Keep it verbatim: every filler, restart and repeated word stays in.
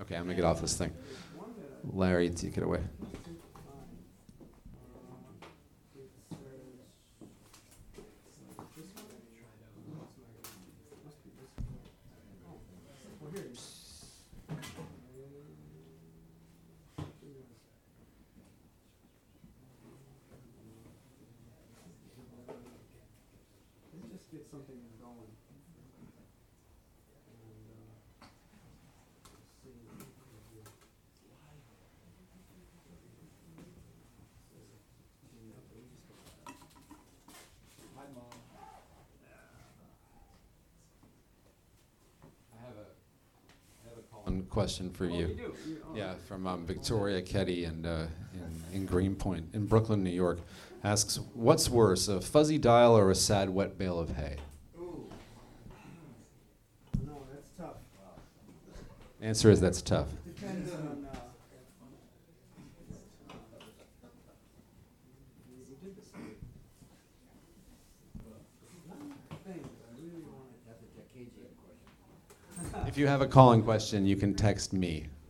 Okay, I'm gonna get off this thing. Larry, take it away. One question for you. Yeah, from um, Victoria Ketty and uh, in, in Greenpoint, in Brooklyn, New York, asks, what's worse, a fuzzy dial or a sad wet bale of hay? Ooh. No, that's tough. Answer is that's tough. Depends on. Uh, If you have a calling question, you can text me.